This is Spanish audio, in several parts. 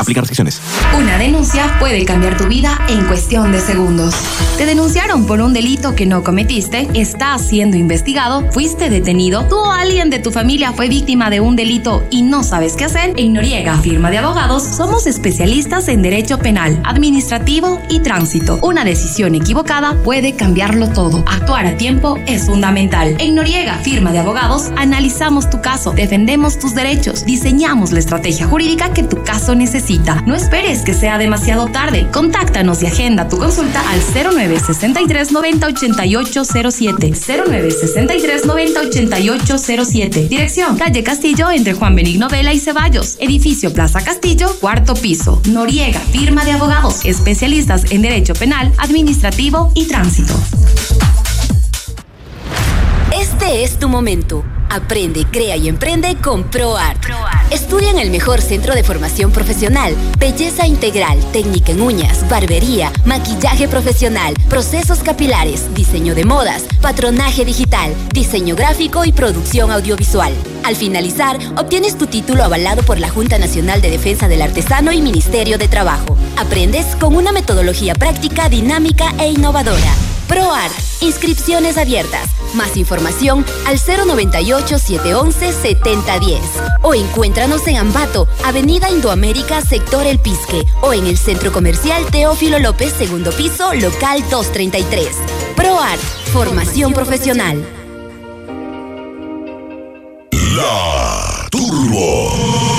Aplican restricciones. Una denuncia puede cambiar tu vida en cuestión de segundos. Te denunciaron por un delito que no cometiste, estás siendo investigado, fuiste detenido, tú o alguien de tu familia fue víctima de un delito y no sabes qué hacer. En Noriega, firma de abogados, somos especialistas en derecho penal, administrativo y tránsito. Una decisión equivocada puede cambiarlo todo. Actuar a tiempo es fundamental. En Noriega, firma de abogados, analizamos tu caso, defendemos tus derechos, diseñamos la estrategia jurídica que tu caso necesita. No esperes que sea demasiado tarde. Contáctanos y agenda tu consulta al 0963 90 88 07. 0963 90 88 07. Dirección: calle Castillo entre Juan Benigno Vela y Ceballos. Edificio Plaza Castillo, cuarto piso. Noriega, firma de abogados, especialistas en derecho penal, administrativo y tránsito. Este es tu momento. Aprende, crea y emprende con ProArt. Estudia en el mejor centro de formación profesional, belleza integral, técnica en uñas, barbería, maquillaje profesional, procesos capilares, diseño de modas, patronaje digital, diseño gráfico y producción audiovisual. Al finalizar, obtienes tu título avalado por la Junta Nacional de Defensa del Artesano y Ministerio de Trabajo. Aprendes con una metodología práctica, dinámica e innovadora. ProArt, inscripciones abiertas. Más información al 098-711-7010 o encuéntranos en Ambato, Avenida Indoamérica, sector El Pisque, o en el Centro Comercial Teófilo López, segundo piso, local 233. ProArt, formación profesional. La Turbo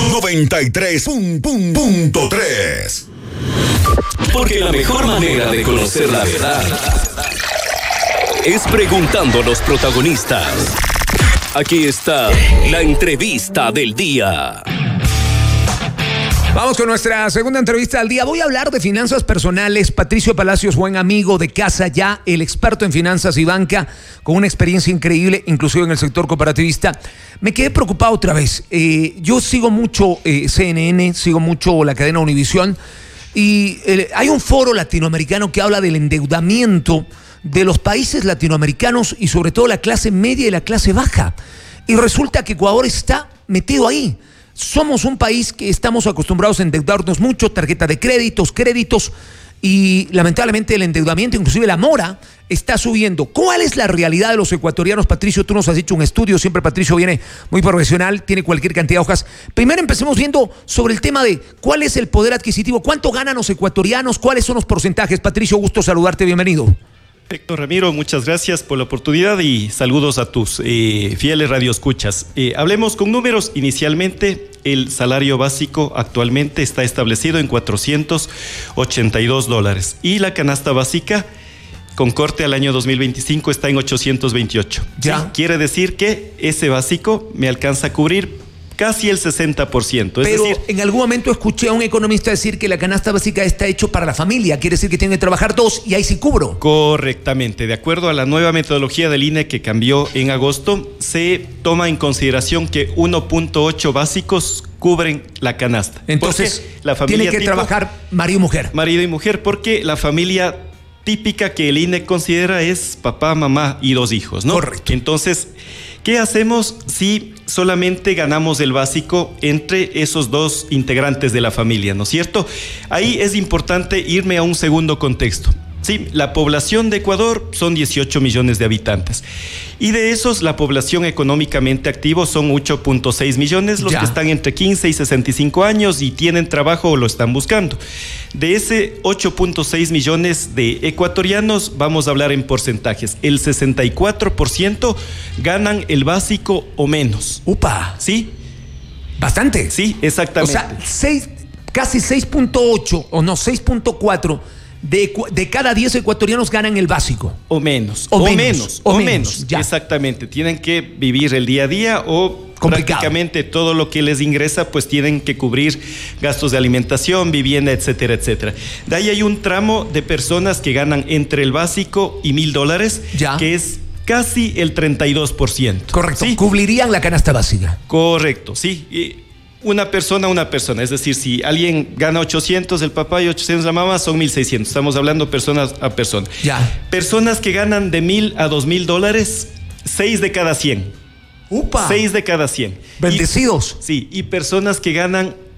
93.3. Porque la mejor manera de conocer la verdad es preguntando a los protagonistas. Aquí está la entrevista del día. Vamos con nuestra segunda entrevista del día. Voy a hablar de finanzas personales. Patricio Palacios, buen amigo de casa ya, el experto en finanzas y banca, con una experiencia increíble, inclusive en el sector cooperativista. Me quedé preocupado otra vez. Yo sigo mucho CNN, sigo mucho la cadena Univisión, y hay un foro latinoamericano que habla del endeudamiento de los países latinoamericanos y sobre todo la clase media y la clase baja. Y resulta que Ecuador está metido ahí. Somos un país que estamos acostumbrados a endeudarnos mucho, tarjeta de créditos, y lamentablemente el endeudamiento, inclusive la mora, está subiendo. ¿Cuál es la realidad de los ecuatorianos? Patricio, tú nos has hecho un estudio, siempre Patricio viene muy profesional, tiene cualquier cantidad de hojas. Primero empecemos viendo sobre el tema de cuál es el poder adquisitivo, cuánto ganan los ecuatorianos, cuáles son los porcentajes. Patricio, gusto saludarte, bienvenido. Perfecto, Ramiro, muchas gracias por la oportunidad y saludos a tus fieles radioescuchas. Hablemos con números. Inicialmente, el salario básico actualmente está establecido en $482 y la canasta básica con corte al año 2025 está en 828. ¿Ya? ¿Sí? Quiere decir que ese básico me alcanza a cubrir casi el 60%. Pero decir, en algún momento escuché a un economista decir que la canasta básica está hecho para la familia, quiere decir que tienen que trabajar dos y ahí sí cubro. Correctamente, de acuerdo a la nueva metodología del INE que cambió en agosto, se toma en consideración que 1.8 básicos cubren la canasta. Entonces, la familia tiene que trabajar marido y mujer. Marido y mujer, porque la familia típica que el INE considera es papá, mamá y 2 hijos, ¿no? Correcto. Entonces, ¿qué hacemos si solamente ganamos el básico entre esos 2 integrantes de la familia, ¿no es cierto? Ahí es importante irme a un segundo contexto. Sí, la población de Ecuador son 18 millones de habitantes. Y de esos, la población económicamente activa son 8.6 millones, los que están entre 15 y 65 años y tienen trabajo o lo están buscando. De ese 8.6 millones de ecuatorianos, vamos a hablar en porcentajes. El 64% ganan el básico o menos. ¡Upa! ¿Sí? Bastante. Sí, exactamente. O sea, casi 6.8 o no, 6.4 de cada 10 ecuatorianos ganan el básico. O menos. Ya. Exactamente. Tienen que vivir el día a día o prácticamente todo lo que les ingresa, pues tienen que cubrir gastos de alimentación, vivienda, etcétera, etcétera. De ahí hay un tramo de personas que ganan entre el básico y $1,000, que es casi el 32%. Correcto. ¿Sí? Cubrirían la canasta básica. Correcto, sí. Una persona. Es decir, si alguien gana 800 el papá y 800 la mamá, son 1,600. Estamos hablando personas a persona. Ya. Personas que ganan de $1,000 a $2,000, 6 de cada 100. ¡Upa! 6 de cada 100. Bendecidos. Y personas que ganan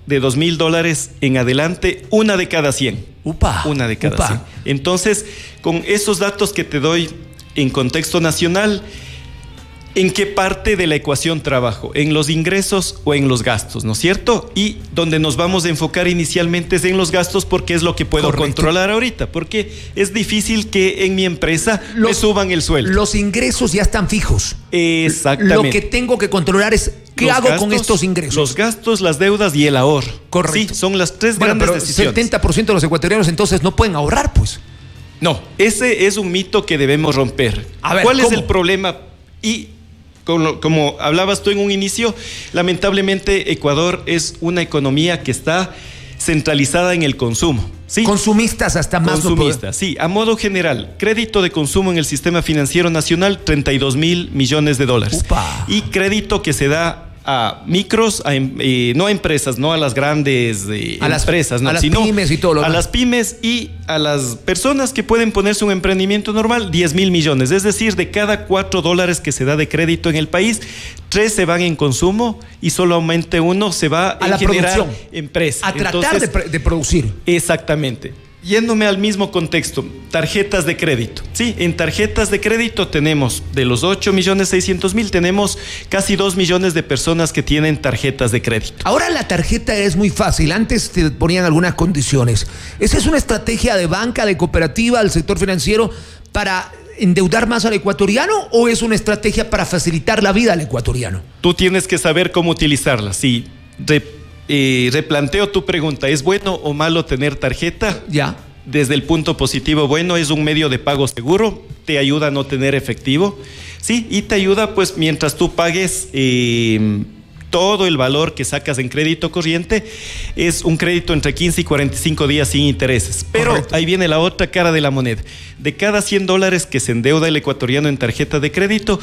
de $2,000 en adelante, 1 de cada 100. Upa. 1 de cada 100. Entonces, con esos datos que te doy en contexto nacional, ¿en qué parte de la ecuación trabajo? ¿En los ingresos o en los gastos? ¿No es cierto? Y donde nos vamos a enfocar inicialmente es en los gastos, porque es lo que puedo controlar ahorita, porque es difícil que en mi empresa me suban el sueldo. Los ingresos ya están fijos. Exactamente. Lo que tengo que controlar es ¿qué hago con estos ingresos? Los gastos, las deudas y el ahorro. Correcto. Sí, son las tres grandes decisiones. 70% de los ecuatorianos entonces no pueden ahorrar, pues. No, ese es un mito que debemos romper. A ver, ¿cuál ¿cómo? es el problema? Y como hablabas tú en un inicio, lamentablemente Ecuador es una economía que está centralizada en el consumo. ¿Sí? Consumistas hasta más. Consumistas, sí. A modo general, crédito de consumo en el sistema financiero nacional, 32,000 millones de dólares. Upa. Y crédito que se da a micros, no a empresas, no a las grandes empresas, no, a las sino pymes y todo lo a demás. las pymes y a las personas que pueden ponerse un emprendimiento normal, 10,000 millones. Es decir, de cada $4 que se da de crédito en el país, 3 se van en consumo y solamente 1 se va a la generar producción, empresa. a tratar de producir. Exactamente. Yéndome al mismo contexto, tarjetas de crédito. Sí, en tarjetas de crédito tenemos, de los 8,600,000, tenemos casi 2 millones de personas que tienen tarjetas de crédito. Ahora la tarjeta es muy fácil. Antes te ponían algunas condiciones. ¿Esa es una estrategia de banca, de cooperativa, del sector financiero para endeudar más al ecuatoriano, o es una estrategia para facilitar la vida al ecuatoriano? Tú tienes que saber cómo utilizarla. Sí, replanteo tu pregunta. ¿Es bueno o malo tener tarjeta? Ya. Desde el punto positivo, bueno, es un medio de pago seguro, te ayuda a no tener efectivo, sí, y te ayuda, pues, mientras tú pagues todo el valor que sacas en crédito corriente, es un crédito entre 15 y 45 días sin intereses. Pero correcto, ahí viene la otra cara de la moneda. De cada $100 que se endeuda el ecuatoriano en tarjeta de crédito,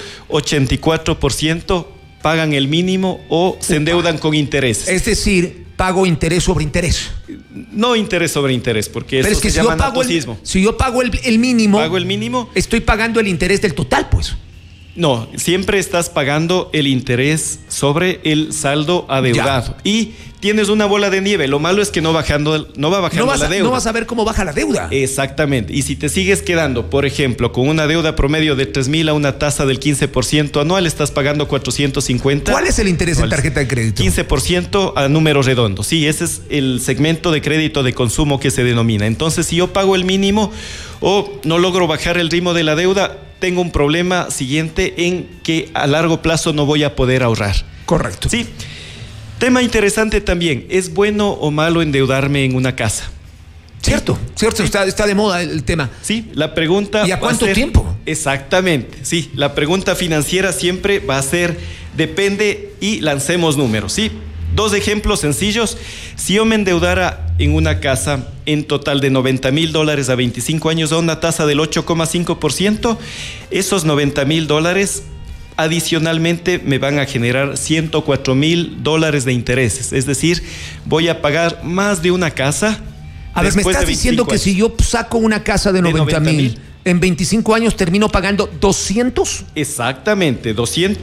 84% pagan el mínimo o se endeudan con intereses. Es decir, pago interés sobre interés. No interés sobre interés, porque eso se llama natocismo. Si yo pago el mínimo, pago el mínimo, estoy pagando el interés del total, pues. No, siempre estás pagando el interés sobre el saldo adeudado. Ya. Y tienes una bola de nieve. Lo malo es que no va bajando la deuda. No vas a ver cómo baja la deuda. Exactamente. Y si te sigues quedando, por ejemplo, con una deuda promedio de 3,000 a una tasa del 15% anual, estás pagando 450. ¿Cuál es el interés en tarjeta de crédito? 15% a números redondos. Sí, ese es el segmento de crédito de consumo que se denomina. Entonces, si yo pago el mínimo o no logro bajar el ritmo de la deuda, tengo un problema siguiente en que a largo plazo no voy a poder ahorrar. Correcto. Sí. Tema interesante también, ¿es bueno o malo endeudarme en una casa? Cierto, cierto, está de moda el tema. Sí, la pregunta... ¿Y a cuánto tiempo? Exactamente, sí, la pregunta financiera siempre va a ser, depende, y lancemos números, ¿sí? 2 ejemplos sencillos. Si yo me endeudara en una casa en total de $90,000 a 25 años a una tasa del 8,5%, esos $90,000 adicionalmente me van a generar $104,000 de intereses. Es decir, voy a pagar más de una casa. A ver, me estás diciendo que si yo saco una casa de 90,000, en 25 años termino pagando 200. Exactamente,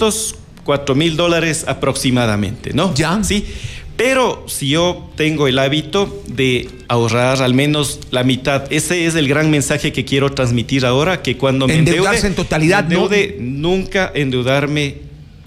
$204,000 aproximadamente, ¿no? Ya. Sí. Pero si yo tengo el hábito de ahorrar al menos la mitad, ese es el gran mensaje que quiero transmitir ahora, que cuando me endeudarse en totalidad, nunca endeudarme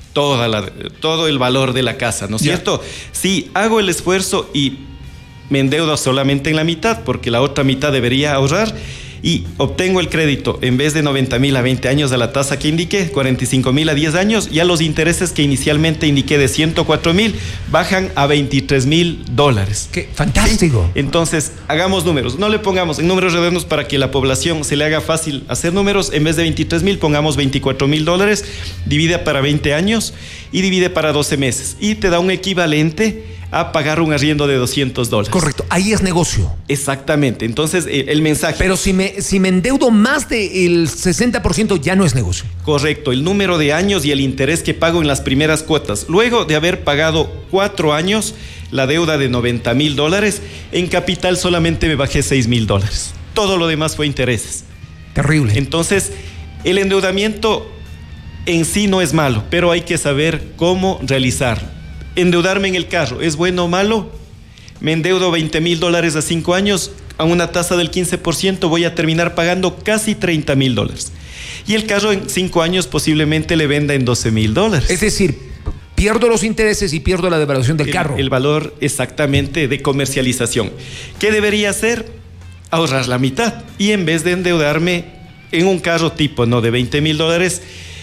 todo el valor de la casa, ¿no es cierto? Si hago el esfuerzo y me endeudo solamente en la mitad, porque la otra mitad debería ahorrar, y obtengo el crédito en vez de 90,000 a 20 años a la tasa que indiqué, 45,000 a 10 años, ya los intereses que inicialmente indiqué de 104,000 bajan a $23,000. ¡Qué fantástico! ¿Sí? Entonces, hagamos números. No le pongamos en números redondos para que la población se le haga fácil hacer números. En vez de 23,000, pongamos $24,000, divide para 20 años y divide para 12 meses. Y te da un equivalente a pagar un arriendo de $200. Correcto, ahí es negocio. Exactamente, entonces el mensaje... Pero si me endeudo más del 60% ya no es negocio. Correcto, el número de años y el interés que pago en las primeras cuotas. Luego de haber pagado 4 años la deuda de $90,000, en capital solamente me bajé $6,000. Todo lo demás fue intereses. Terrible. Entonces, el endeudamiento en sí no es malo, pero hay que saber cómo realizarlo. Endeudarme en el carro, ¿es bueno o malo? me endeudo $20,000 a 5 años, a una tasa del 15%, voy a terminar pagando casi $30,000. Y el carro en 5 años posiblemente le venda en $12,000. Es decir, pierdo los intereses y pierdo la devaluación del carro. El valor exactamente de comercialización. ¿Qué debería hacer? Ahorrar la mitad. Y en vez de endeudarme en un carro tipo, ¿no?, de $20,000,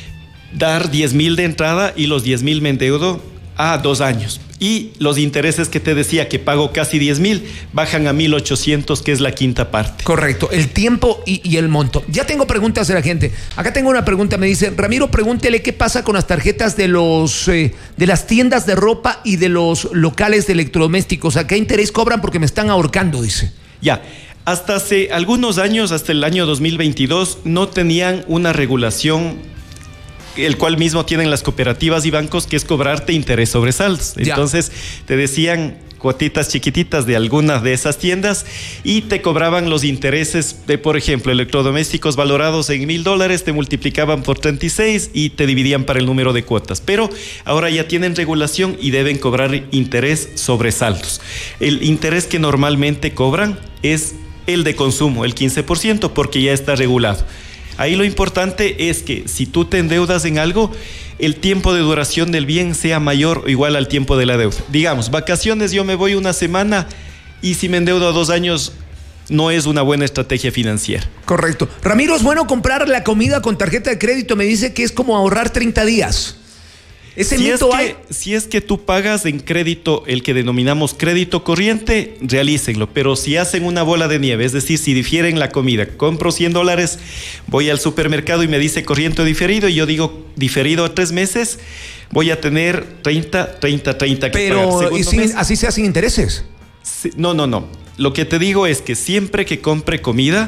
dar 10,000 de entrada y los 10,000 me endeudo a 2 años. Y los intereses que te decía que pago casi 10,000 bajan a 1,800, que es la quinta parte. Correcto, el tiempo y el monto. Ya tengo preguntas de la gente. Acá tengo una pregunta, me dice, Ramiro, pregúntele qué pasa con las tarjetas de las tiendas de ropa y de los locales de electrodomésticos. ¿A qué interés cobran? Porque me están ahorcando, dice. Ya, hasta hace algunos años, hasta el año 2022, no tenían una regulación, el cual mismo tienen las cooperativas y bancos, que es cobrarte interés sobre saldos. Ya. Entonces te decían cuotitas chiquititas de algunas de esas tiendas y te cobraban los intereses de, por ejemplo, electrodomésticos valorados en $1,000, te multiplicaban por 36 y te dividían para el número de cuotas. Pero ahora ya tienen regulación y deben cobrar interés sobre saldos. El interés que normalmente cobran es el de consumo, el 15%, porque ya está regulado. Ahí lo importante es que si tú te endeudas en algo, el tiempo de duración del bien sea mayor o igual al tiempo de la deuda. Digamos, vacaciones, yo me voy una semana y si me endeudo a 2 años, no es una buena estrategia financiera. Correcto. Ramiro, ¿es bueno comprar la comida con tarjeta de crédito? Me dice que es como ahorrar 30 días. ¿Ese mito hay? Si es que tú pagas en crédito, el que denominamos crédito corriente, realícenlo. Pero si hacen una bola de nieve, es decir, si difieren la comida, compro $100, voy al supermercado y me dice corriente o diferido, y yo digo diferido a 3 meses, voy a tener 30 que pagar. Pero así se hacen intereses. No. Lo que te digo es que siempre que compre comida,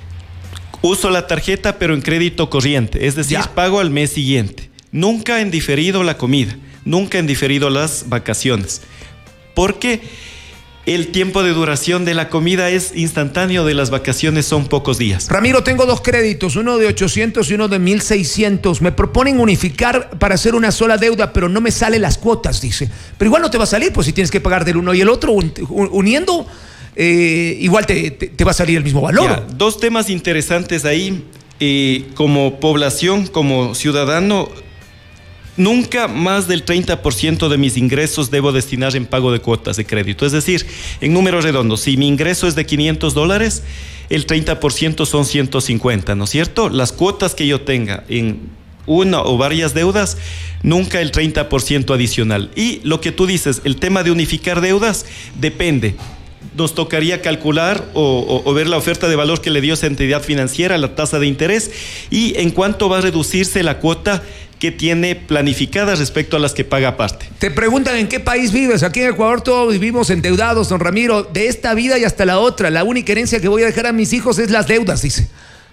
uso la tarjeta, pero en crédito corriente. Es decir, pago al mes siguiente. Nunca en diferido la comida, nunca en diferido las vacaciones, porque el tiempo de duración de la comida es instantáneo, de las vacaciones son pocos días. Ramiro, tengo 2 créditos, uno de 800 y uno de 1,600. Me proponen unificar para hacer una sola deuda, pero no me salen las cuotas, dice. Pero igual no te va a salir, pues si tienes que pagar del uno y el otro, uniendo, igual te va a salir el mismo valor. Ya, 2 temas interesantes ahí. Como población, como ciudadano, nunca más del 30% de mis ingresos debo destinar en pago de cuotas de crédito. Es decir, en números redondos, si mi ingreso es de $500, el 30% son 150, ¿no es cierto? Las cuotas que yo tenga en una o varias deudas, nunca el 30% adicional. Y lo que tú dices, el tema de unificar deudas, depende. Nos tocaría calcular o ver la oferta de valor que le dio esa entidad financiera, la tasa de interés, y en cuánto va a reducirse la cuota que tiene planificada respecto a las que paga aparte. Te preguntan en qué país vives. Aquí en Ecuador todos vivimos endeudados, don Ramiro, de esta vida y hasta la otra. La única herencia que voy a dejar a mis hijos es las deudas, dice.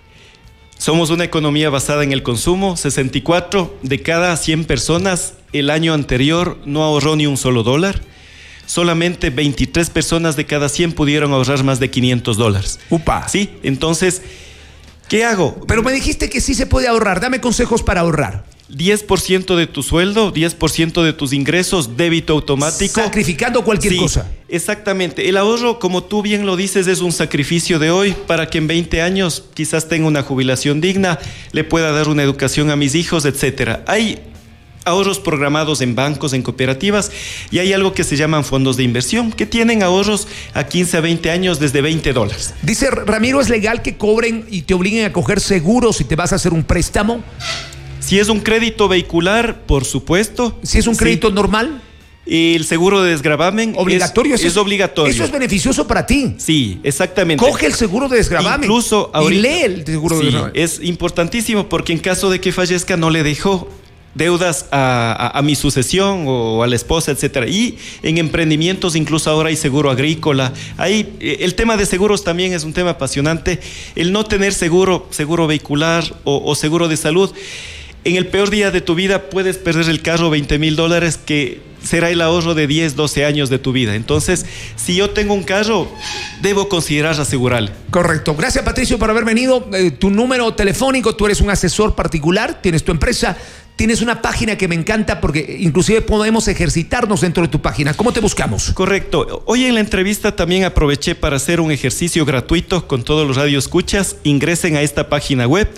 Somos una economía basada en el consumo. 64 de cada 100 personas el año anterior no ahorró ni un solo dólar. Solamente 23 personas de cada 100 pudieron ahorrar más de $500. Upa. Sí, entonces, ¿qué hago? Pero me dijiste que sí se puede ahorrar. Dame consejos para ahorrar. 10% de tu sueldo, 10% de tus ingresos, débito automático. Sacrificando cualquier cosa. Exactamente. El ahorro, como tú bien lo dices, es un sacrificio de hoy para que en 20 años quizás tenga una jubilación digna, le pueda dar una educación a mis hijos, etcétera. Hay ahorros programados en bancos, en cooperativas, y hay algo que se llaman fondos de inversión, que tienen ahorros a 15 a 20 años desde $20. Dice Ramiro, ¿es legal que cobren y te obliguen a coger seguro si te vas a hacer un préstamo? Si es un crédito vehicular, por supuesto. Si es un crédito normal. El seguro de desgravamen obligatorio. Es obligatorio. Eso es beneficioso para ti. Sí, exactamente. Coge el seguro de desgravamen. Incluso ahorita, y lee el seguro de desgravamen. Es importantísimo porque en caso de que fallezca no le dejó deudas a mi sucesión o a la esposa, etcétera. Y en emprendimientos incluso ahora hay seguro agrícola. El tema de seguros también es un tema apasionante. El no tener seguro vehicular o seguro de salud. En el peor día de tu vida puedes perder el carro, $20,000, que será el ahorro de 10, 12 años de tu vida. Entonces, si yo tengo un carro, debo considerar asegurarle. Correcto. Gracias, Patricio, por haber venido. Tu número telefónico, tú eres un asesor particular, tienes tu empresa, tienes una página que me encanta porque inclusive podemos ejercitarnos dentro de tu página. ¿Cómo te buscamos? Correcto. Hoy en la entrevista también aproveché para hacer un ejercicio gratuito con todos los radioescuchas. Ingresen a esta página web,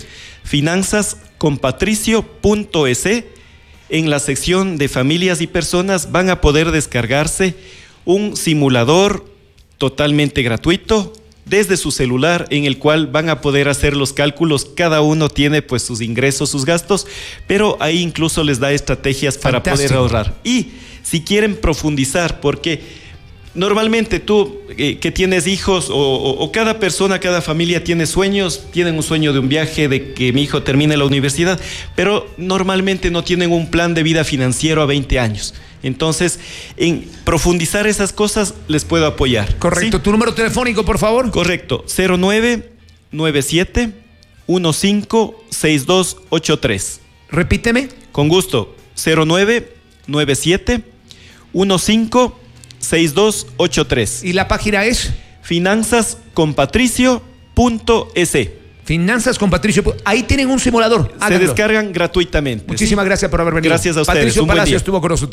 finanzasconpatricio.es. En la sección de familias y personas van a poder descargarse un simulador totalmente gratuito desde su celular, en el cual van a poder hacer los cálculos. Cada uno tiene pues sus ingresos, sus gastos, pero ahí incluso les da estrategias para poder ahorrar. Y si quieren profundizar, porque normalmente tú que tienes hijos o cada persona, cada familia tiene sueños, tienen un sueño de un viaje, de que mi hijo termine la universidad, pero normalmente no tienen un plan de vida financiero a 20 años. Entonces, en profundizar esas cosas les puedo apoyar. Correcto. ¿Sí? ¿Tu número telefónico, por favor? Correcto. 0997-156283. Repíteme. Con gusto. 0997-156283. ¿Y la página es? finanzasconpatricio.es. Finanzas con Patricio. Ahí tienen un simulador. Se descargan gratuitamente. Muchísimas gracias por haber venido. Gracias a ustedes. Patricio Un buen Palacio día. estuvo con nosotros.